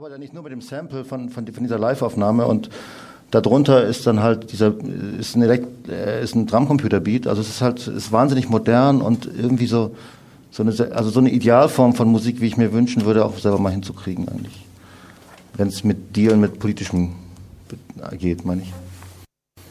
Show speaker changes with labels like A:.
A: arbeite ja nicht nur mit dem Sample von dieser Live-Aufnahme und darunter ist dann halt ist ein Drumcomputer-Beat, also es ist wahnsinnig modern und irgendwie so eine Idealform von Musik, wie ich mir wünschen würde, auch selber mal hinzukriegen eigentlich. Wenn es mit Dealen mit Politischem geht, meine ich.